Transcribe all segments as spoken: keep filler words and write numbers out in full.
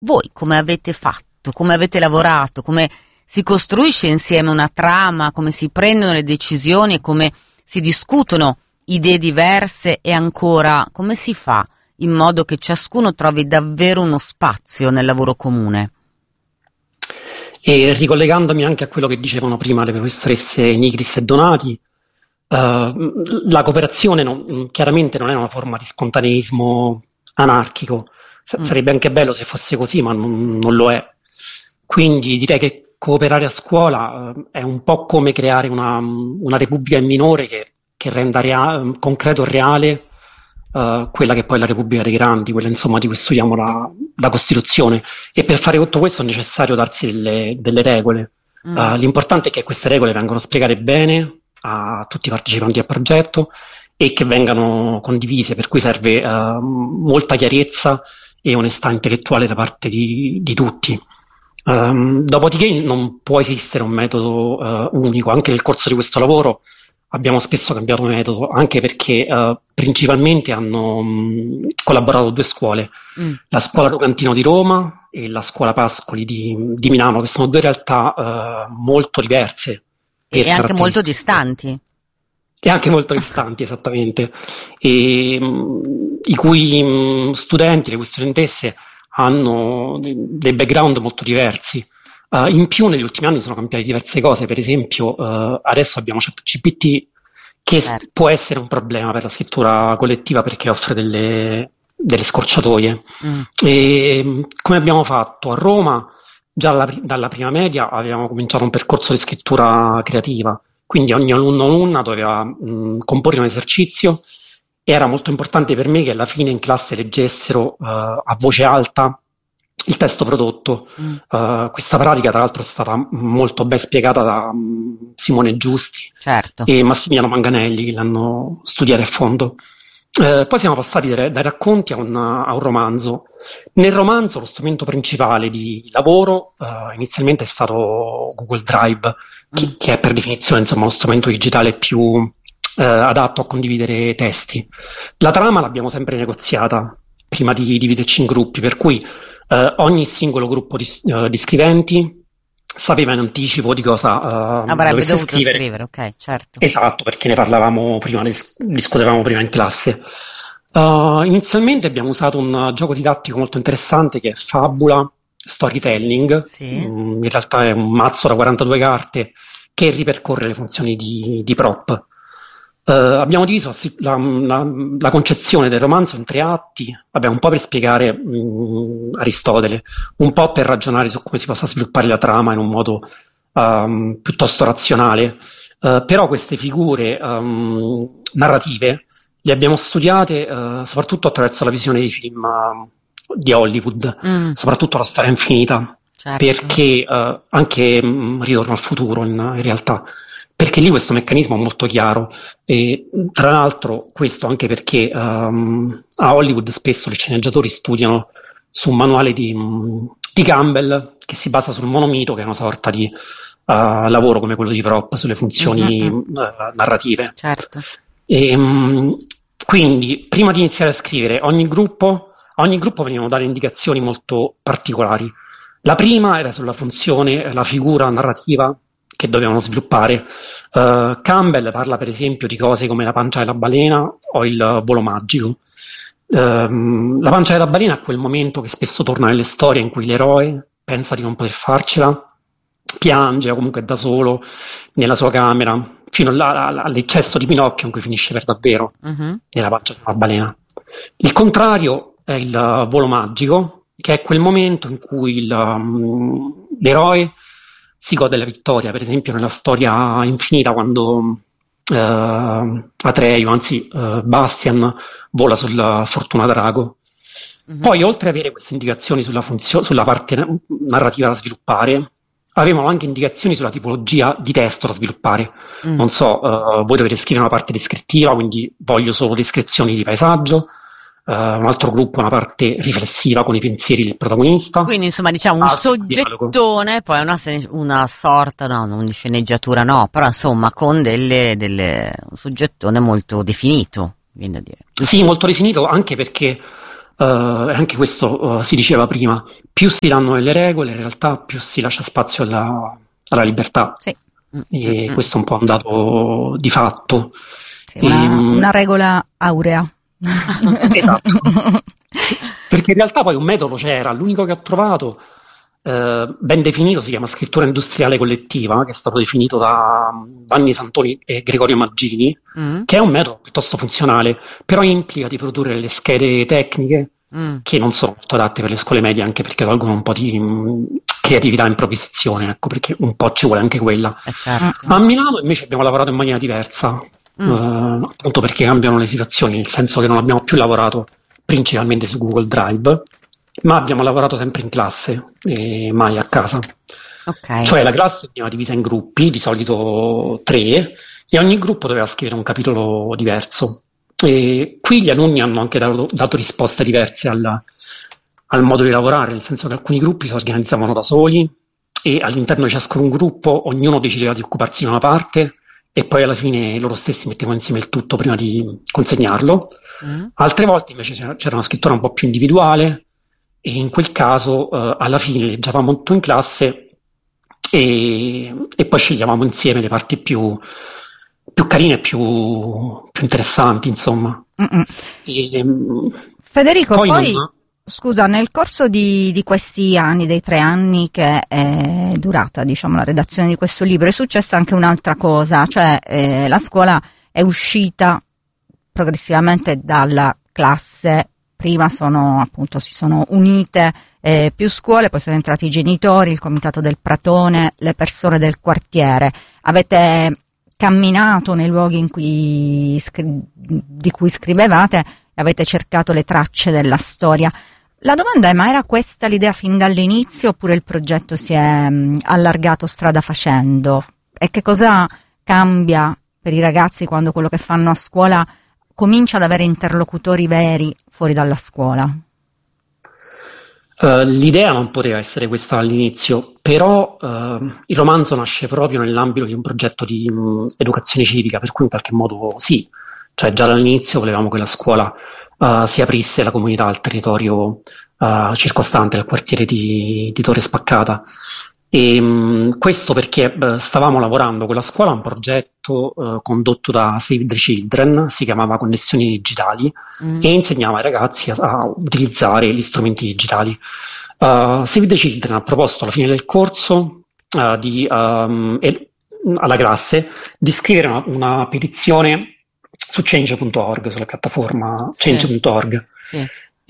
voi come avete fatto, come avete lavorato, come si costruisce insieme una trama, come si prendono le decisioni e come si discutono idee diverse e ancora come si fa in modo che ciascuno trovi davvero uno spazio nel lavoro comune? E ricollegandomi anche a quello che dicevano prima le professoresse Nigris e Donati, uh, la cooperazione non, chiaramente non è una forma di spontaneismo anarchico. S- Mm. sarebbe anche bello se fosse così, ma non, non lo è. Quindi direi che cooperare a scuola uh, è un po' come creare una, una repubblica in minore che, che renda rea- concreto e reale uh, quella che poi è la Repubblica dei Grandi, quella insomma di cui studiamo la, la Costituzione. E per fare tutto questo è necessario darsi delle, delle regole. Mm. Uh, l'importante è che queste regole vengano spiegate bene a tutti i partecipanti al progetto e che vengano condivise, per cui serve uh, molta chiarezza e onestà intellettuale da parte di, di tutti. Um, dopodiché non può esistere un metodo uh, unico. Anche nel corso di questo lavoro abbiamo spesso cambiato metodo, anche perché uh, principalmente hanno mh, collaborato due scuole, Mm. la scuola Rocantino di Roma e la scuola Pascoli di, di Milano, che sono due realtà uh, molto diverse E per anche molto caratteristiche. distanti. E anche molto distanti, esattamente, e, mh, i cui mh, studenti, le cui studentesse hanno de- dei background molto diversi. Uh, in più, negli ultimi anni sono cambiate diverse cose, per esempio, uh, adesso abbiamo ChatGPT, che s- Certo. può essere un problema per la scrittura collettiva perché offre delle, delle scorciatoie. Mm. E, mh, come abbiamo fatto a Roma, già alla pri- dalla prima media avevamo cominciato un percorso di scrittura creativa. Quindi ogni alunno o alunna doveva mh, comporre un esercizio e era molto importante per me che alla fine in classe leggessero uh, a voce alta il testo prodotto. Mm. Uh, questa pratica, tra l'altro, è stata molto ben spiegata da mh, Simone Giusti Certo. e Massimiliano Manganelli, che l'hanno studiata a fondo. Uh, poi siamo passati dai, dai racconti a un, a un romanzo. Nel romanzo lo strumento principale di lavoro uh, inizialmente è stato Google Drive, che, Mm. che è per definizione insomma, lo strumento digitale più eh, adatto a condividere testi. La trama l'abbiamo sempre negoziata prima di dividerci in gruppi, per cui eh, ogni singolo gruppo di, eh, di scriventi sapeva in anticipo di cosa eh, Avrebbe dovesse dovuto scrivere. scrivere, ok, certo. Esatto, perché ne parlavamo prima, ne discutevamo prima in classe. Uh, inizialmente abbiamo usato un gioco didattico molto interessante che è Fabula Storytelling. Sì. Mm, in realtà è un mazzo da quarantadue carte che ripercorre le funzioni di, di prop. Uh, abbiamo diviso la, la, la concezione del romanzo in tre atti, vabbè, un po' per spiegare mm, Aristotele, un po' per ragionare su come si possa sviluppare la trama in un modo um, piuttosto razionale. Uh, però queste figure um, narrative le abbiamo studiate uh, soprattutto attraverso la visione dei film uh, di Hollywood, Mm. soprattutto La storia infinita, Certo. perché uh, anche mh, Ritorno al futuro in, in realtà, perché lì questo meccanismo è molto chiaro e tra l'altro questo anche perché um, a Hollywood spesso i sceneggiatori studiano su un manuale di, mh, di Campbell che si basa sul monomito, che è una sorta di uh, lavoro come quello di Prop sulle funzioni Mhm. uh, narrative. Certo. E, mh, quindi, prima di iniziare a scrivere, ogni gruppo, a ogni gruppo venivano date indicazioni molto particolari. La prima era sulla funzione, la figura narrativa che dovevano sviluppare. Uh, Campbell parla per esempio di cose come la pancia della balena o il volo magico. Uh, la pancia della balena è quel momento che spesso torna nelle storie in cui l'eroe pensa di non poter farcela, piange o comunque è da solo nella sua camera, fino alla- alla- all'eccesso di Pinocchio in cui finisce per davvero Mhm. nella pancia della balena. Il contrario è il uh, volo magico, che è quel momento in cui il, um, l'eroe si gode la vittoria, per esempio nella storia infinita quando uh, Atreio, anzi uh, Bastian, vola sul Fortuna Drago. Mhm. Poi, oltre ad avere queste indicazioni sulla, funzio- sulla parte na- narrativa da sviluppare, avevano anche indicazioni sulla tipologia di testo da sviluppare. Mm. Non so, eh, voi dovete scrivere una parte descrittiva, quindi voglio solo descrizioni di paesaggio, eh, un altro gruppo una parte riflessiva con i pensieri del protagonista, Quindi insomma diciamo un altro dialogo. soggettone, poi una, scene- una sorta, no, non di sceneggiatura no, però insomma con delle, delle, un soggettone molto definito, viene da dire. Sì, molto definito, anche perché eh, e anche questo eh, si diceva prima, più si danno delle regole, in realtà più si lascia spazio alla, alla libertà. Sì. E questo è un po' un dato di fatto. Sì, una, E, una regola aurea. esatto. Perché in realtà poi un metodo c'era, l'unico che ho trovato eh, ben definito si chiama scrittura industriale collettiva, che è stato definito da Vanni Santoni e Gregorio Maggini, Mm. che è un metodo piuttosto funzionale, però implica di produrre le schede tecniche Mm. che non sono molto adatte per le scuole medie, anche perché tolgono un po' di mh, creatività e improvvisazione, ecco, perché un po' ci vuole anche quella. Eh, certo. A Milano invece abbiamo lavorato in maniera diversa, Mm. eh, appunto perché cambiano le situazioni, nel senso che non abbiamo più lavorato principalmente su Google Drive, ma abbiamo lavorato sempre in classe e mai a casa. Ok. Cioè la classe veniva divisa in gruppi, di solito tre, e ogni gruppo doveva scrivere un capitolo diverso. E qui gli alunni hanno anche dato, dato risposte diverse al, al modo di lavorare, nel senso che alcuni gruppi si organizzavano da soli e all'interno di ciascun gruppo ognuno decideva di occuparsi di una parte e poi alla fine loro stessi mettevano insieme il tutto prima di consegnarlo. Mm. Altre volte invece c'era, c'era una scrittura un po' più individuale e in quel caso eh, alla fine leggevamo tutto in classe e, e poi sceglievamo insieme le parti più, più carine e più, più interessanti, insomma. Mm-mm. E, mm, Federico, poi poi, non- scusa, nel corso di, di questi anni, dei tre anni che è durata, diciamo, la redazione di questo libro, è successa anche un'altra cosa, cioè eh, la scuola è uscita progressivamente dalla classe. Prima sono, appunto, si sono unite eh, più scuole, poi sono entrati i genitori, il comitato del Pratone, le persone del quartiere. Avete camminato nei luoghi in cui scri- di cui scrivevate e avete cercato le tracce della storia. La domanda è: ma era questa l'idea fin dall'inizio oppure il progetto si è mh, allargato strada facendo? E che cosa cambia per i ragazzi quando quello che fanno a scuola comincia ad avere interlocutori veri fuori dalla scuola? Eh, l'idea non poteva essere questa all'inizio, però eh, il romanzo nasce proprio nell'ambito di un progetto di mh, educazione civica, per cui in qualche modo sì, cioè già dall'inizio volevamo che la scuola eh, si aprisse alla comunità, al territorio eh, circostante, al quartiere di, di Torre Spaccata. E, mh, questo perché eh, stavamo lavorando con la scuola a un progetto eh, condotto da Save the Children, si chiamava Connessioni Digitali, Mm. e insegnava ai ragazzi a, a utilizzare gli strumenti digitali. Uh, Save the Children ha proposto alla fine del corso uh, di, um, e- alla classe di scrivere una, una petizione su change punto org, sulla piattaforma Sì. change punto org, Sì.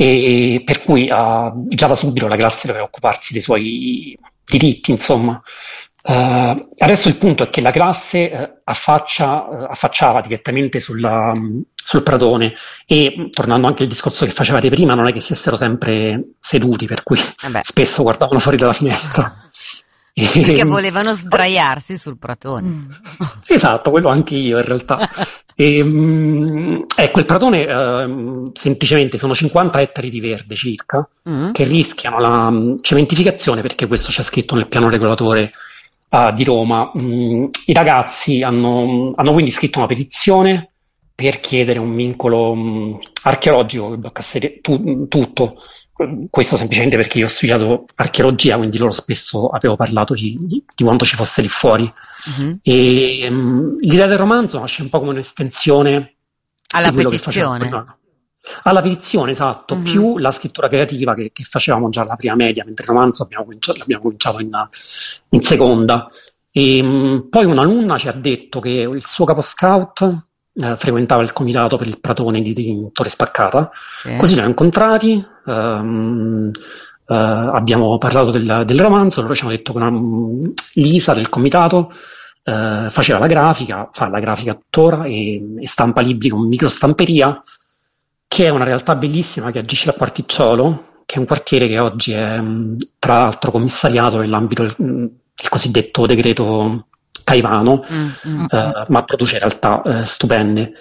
e per cui uh, già da subito la classe doveva occuparsi dei suoi diritti, insomma. Uh, adesso il punto è che la classe uh, affaccia, uh, affacciava direttamente sulla, um, sul Pratone e, mh, tornando anche al discorso che facevate prima, non è che stessero sempre seduti, per cui Vabbè. spesso guardavano fuori dalla finestra. E- Perché volevano sdraiarsi sul Pratone. Mm. Esatto, quello anche io in realtà. E, mh, ecco, il Pratone ehm, semplicemente sono cinquanta ettari di verde circa, Mm. che rischiano la mh, cementificazione, perché questo c'è scritto nel piano regolatore eh, di Roma. Mm, I ragazzi hanno, hanno quindi scritto una petizione per chiedere un vincolo mh, archeologico che bloccasse tu- tutto. Questo semplicemente perché io ho studiato archeologia, quindi loro spesso avevo parlato di, di- di quanto ci fosse lì fuori. Mhm. E mh, l'idea del romanzo nasce un po' come un'estensione Alla di quello che facevamo petizione. prima. Alla petizione, esatto, Mhm. più la scrittura creativa che, che facevamo già alla prima media, mentre il romanzo abbiamo cominciato, l'abbiamo cominciato in, in seconda. E mh, poi un'alunna ci ha detto che il suo capo scout eh, frequentava il comitato per il Pratone di, di Torre Spaccata, Sì. così li ho incontrati, ehm, eh, abbiamo parlato del, del romanzo, loro ci hanno detto che una, Lisa del comitato eh, faceva la grafica, fa la grafica tuttora e, e stampa libri con microstamperia, che è una realtà bellissima che agisce a Quarticciolo, che è un quartiere che oggi è mh, tra l'altro commissariato nell'ambito del, mh, del cosiddetto decreto Caivano, Mm, mm. eh, ma produce realtà eh, stupende.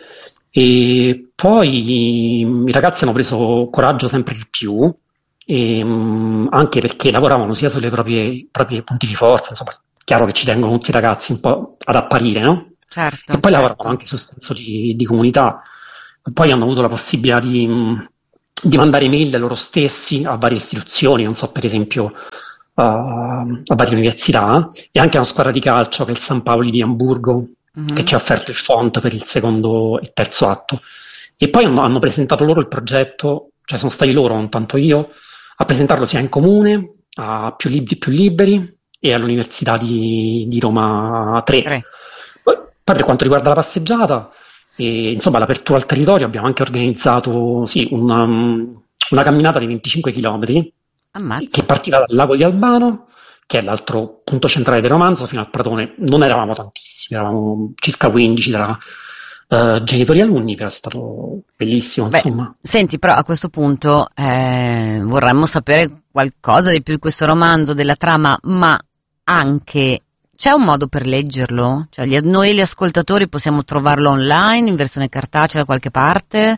E poi mh, i ragazzi hanno preso coraggio sempre di più, e, mh, anche perché lavoravano sia sulle proprie, proprie punti di forza, insomma, chiaro che ci tengono tutti i ragazzi un po' ad apparire, no? Certo, E poi certo. lavoravano anche sul senso di, di comunità. Poi hanno avuto la possibilità di, mh, di mandare mail loro stessi a varie istituzioni, non so, per esempio uh, a varie università, e anche a una squadra di calcio che è il San Paoli di Amburgo, Mhm. che ci ha offerto il font per il secondo e terzo atto. E poi hanno, hanno presentato loro il progetto, cioè sono stati loro, non tanto io, a presentarlo sia in comune, a Più Libri Più Liberi e all'Università di, di Roma tre. Tre. Poi, poi per quanto riguarda la passeggiata, e, insomma, l'apertura al territorio, abbiamo anche organizzato sì, una, una camminata di venticinque chilometri Ammazza. che partiva dal lago di Albano, che è l'altro punto centrale del romanzo, fino al Pratone. Non eravamo tantissimi, eravamo circa quindici tra eh, genitori e alunni, però è stato bellissimo, Beh, insomma. senti, però a questo punto eh, vorremmo sapere qualcosa di più di questo romanzo, della trama, ma anche c'è un modo per leggerlo? Cioè, gli- noi gli ascoltatori possiamo trovarlo online, in versione cartacea da qualche parte?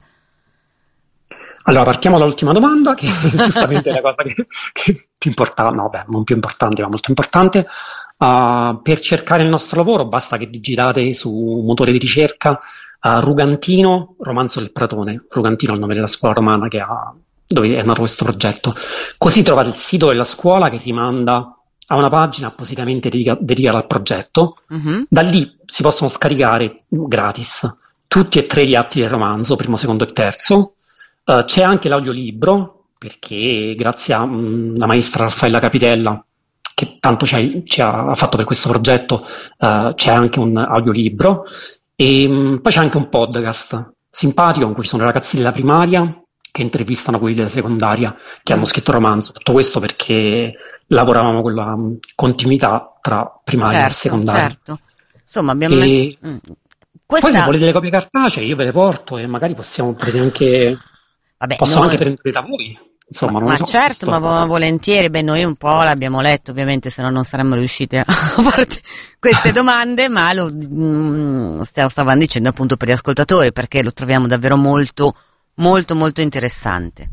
Allora, partiamo dall'ultima domanda, che giustamente è la cosa che, che è più importante, no, beh, non più importante, ma molto importante. Uh, per cercare il nostro lavoro basta che digitate su un motore di ricerca uh, Rugantino, romanzo del Pratone. Rugantino è il nome della scuola romana che ha, dove è nato questo progetto. Così trovate il sito della scuola che rimanda a una pagina appositamente dedica- dedicata al progetto. Mhm. Da lì si possono scaricare gratis tutti e tre gli atti del romanzo, primo, secondo e terzo. Uh, c'è anche l'audiolibro, perché grazie alla maestra Raffaella Capitella, che tanto ci ha, ci ha fatto per questo progetto, uh, c'è anche un audiolibro. E mh, poi c'è anche un podcast simpatico in cui ci sono ragazzi della primaria che intervistano quelli della secondaria che Mm. hanno scritto il romanzo. Tutto questo perché lavoravamo con la mh, continuità tra primaria e Certo, secondaria. certo. Insomma, abbiamo... E Mm. poi se Questa... volete le copie cartacee io ve le porto e magari possiamo prendere anche, Vabbè, posso noi... anche prendere da voi, insomma, non Ma lo so. certo, questo- ma vo- volentieri, beh, noi un po' l'abbiamo letto, ovviamente, se no non saremmo riusciti a farti queste domande, ma lo mm, stiamo- stavamo dicendo appunto per gli ascoltatori, perché lo troviamo davvero molto, molto, molto interessante.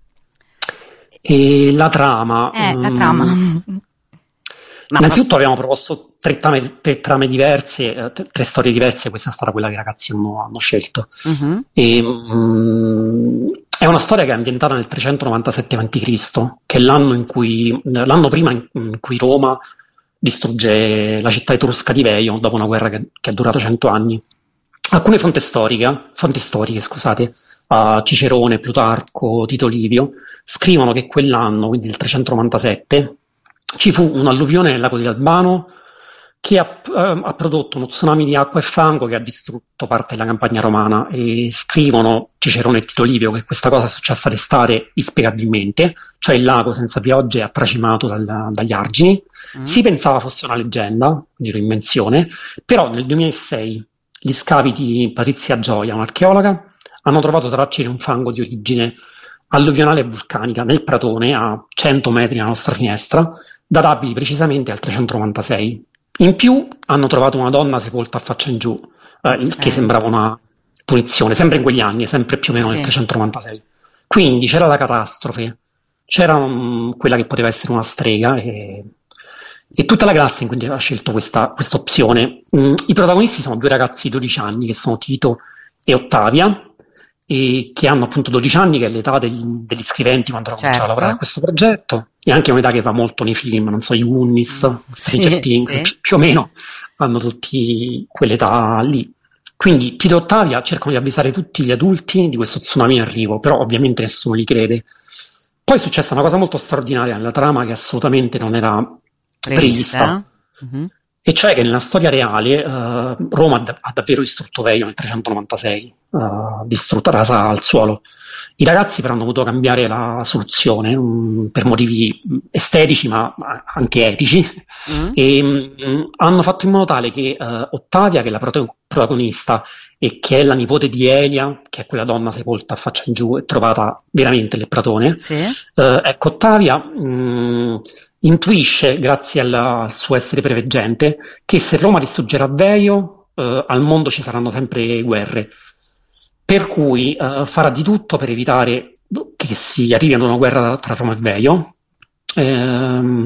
E la trama, Eh, la mm, trama. Ma innanzitutto abbiamo proposto tre trame, tre trame diverse, eh, tre, tre storie diverse, questa è stata quella che i ragazzi hanno, hanno scelto. Mhm. E, mm, è una storia che è ambientata nel trecentonovantasette avanti Cristo, che è l'anno in cui, l'anno prima in, in cui Roma distrugge la città etrusca di Veio dopo una guerra che, che è durata cento anni. Alcune fonti storiche, fonti storiche, scusate, uh, Cicerone, Plutarco, Tito Livio, scrivono che quell'anno, quindi il trecentonovantasette, ci fu un'alluvione nel lago di Albano che ha, eh, ha prodotto uno tsunami di acqua e fango che ha distrutto parte della campagna romana. E scrivono Cicerone e Tito Livio che questa cosa è successa d'estate inspiegabilmente, cioè il lago senza piogge è tracimato dal- dagli argini. Mm. Si pensava fosse una leggenda, quindi un'invenzione, però nel duemilasei gli scavi di Patrizia Gioia, un'archeologa, hanno trovato tracce di un fango di origine alluvionale e vulcanica nel Pratone, a cento metri dalla nostra finestra, databili precisamente al trecentonovantasei. In più hanno trovato una donna sepolta a faccia in giù, eh, il che Eh. sembrava una punizione, sempre in quegli anni, sempre più o meno Sì. nel trecentonovantasei. Quindi c'era la catastrofe, c'era mm, quella che poteva essere una strega, e, e tutta la classe quindi ha scelto questa questa opzione. Mm, I protagonisti sono due ragazzi di dodici anni, che sono Tito e Ottavia, e che hanno appunto dodici anni, che è l'età degli, degli scriventi quando hanno cominciato a Certo. lavorare a questo progetto, e anche un'età che va molto nei film, non so, i Goonies, Mm, Stranger sì, Things, sì. pi- più o meno hanno tutti quell'età lì. Quindi Tito e Ottavia cercano di avvisare tutti gli adulti di questo tsunami in arrivo, però ovviamente nessuno li crede. Poi è successa una cosa molto straordinaria nella trama che assolutamente non era prevista. Prevista? Mhm. E cioè che nella storia reale eh, Roma ha, da- ha davvero distrutto Veio nel trecentonovantasei, eh, distrutta, rasa al suolo. I ragazzi però hanno dovuto cambiare la soluzione mm, per motivi mm, estetici ma ma anche etici, Mm. e mm, hanno fatto in modo tale che eh, Ottavia, che è la proto- protagonista e che è la nipote di Elia, che è quella donna sepolta a faccia in giù e trovata veramente nel Pratone, Sì. eh, ecco, Ottavia mh, intuisce, grazie alla- al suo essere preveggente, che se Roma distruggerà Veio, eh, al mondo ci saranno sempre guerre. Per cui eh, farà di tutto per evitare che si arrivi ad una guerra tra Roma e Veio. Ehm,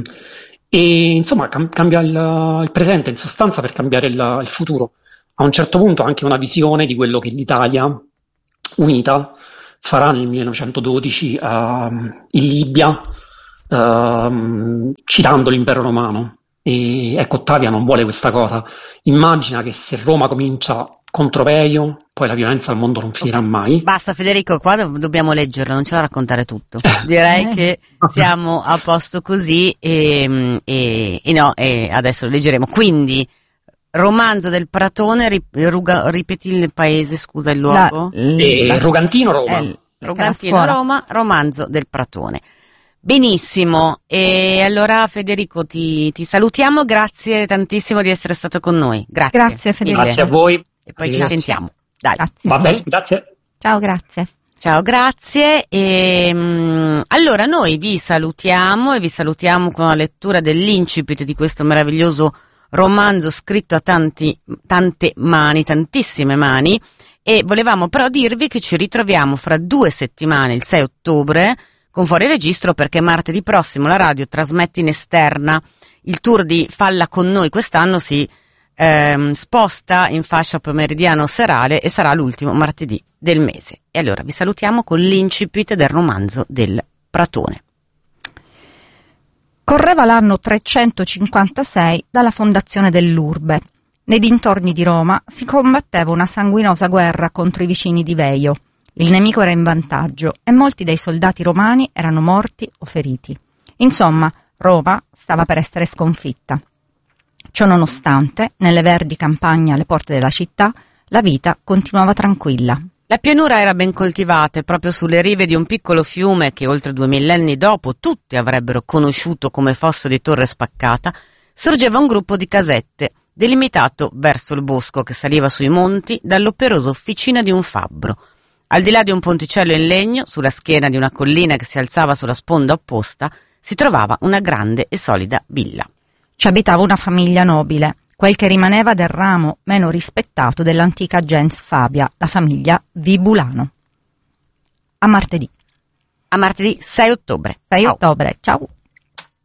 e insomma cam- cambia il, il presente in sostanza per cambiare il, il futuro. A un certo punto ha anche una visione di quello che l'Italia unita farà nel millenovecentododici uh, in Libia, uh, citando l'impero romano. E ecco, Ottavia non vuole questa cosa. Immagina che se Roma comincia contro Veio, poi la violenza al mondo non finirà Okay. mai. Basta Federico, qua do- dobbiamo leggerlo, non ce la raccontare tutto. Direi che siamo a posto così e, e, e no, e adesso lo leggeremo. Quindi, romanzo del Pratone, ri- ruga- ripeti il paese, scusa, il luogo? La- E la- Rogantino, Roma. eh, Rogantino, la scuola. Roma, romanzo del Pratone. Benissimo, e allora Federico ti, ti salutiamo, grazie tantissimo di essere stato con noi. Grazie. Grazie, Federico. Grazie a voi. E poi ci Grazie. sentiamo. Dai. Grazie. Va bene, grazie. Ciao, grazie. Ciao, grazie. E, mm, allora noi vi salutiamo e vi salutiamo con la lettura dell'incipit di questo meraviglioso romanzo scritto a tanti, tante mani, tantissime mani, e volevamo però dirvi che ci ritroviamo fra due settimane, il sei ottobre, con Fuori Registro, perché martedì prossimo la radio trasmette in esterna il tour di Falla con noi. Quest'anno si ehm, sposta in fascia pomeridiano-serale e sarà l'ultimo martedì del mese. E allora vi salutiamo con l'incipit del romanzo del Pratone. Correva l'anno trecentocinquantasei dalla fondazione dell'Urbe. Nei dintorni di Roma si combatteva una sanguinosa guerra contro i vicini di Veio. Il nemico era in vantaggio e molti dei soldati romani erano morti o feriti. Insomma, Roma stava per essere sconfitta. Ciononostante, nelle verdi campagne alle porte della città, la vita continuava tranquilla. La pianura era ben coltivata e proprio sulle rive di un piccolo fiume che oltre due millenni dopo tutti avrebbero conosciuto come Fosso di Torre Spaccata, sorgeva un gruppo di casette, delimitato verso il bosco che saliva sui monti dall'operosa officina di un fabbro. Al di là di un ponticello in legno, sulla schiena di una collina che si alzava sulla sponda opposta, si trovava una grande e solida villa. Ci abitava una famiglia nobile, quel che rimaneva del ramo meno rispettato dell'antica gens Fabia, la famiglia Vibulano. A martedì. A martedì sei ottobre. sei Ciao. ottobre, ciao.